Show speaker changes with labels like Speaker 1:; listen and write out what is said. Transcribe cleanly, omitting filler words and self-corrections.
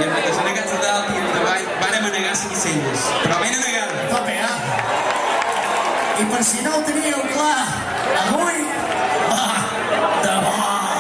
Speaker 1: I amb la que s'han negat a dalt i endavant vàrem anegar 5 celles, però ben anegada.
Speaker 2: Tope, eh? I per si no ho teníeu clar,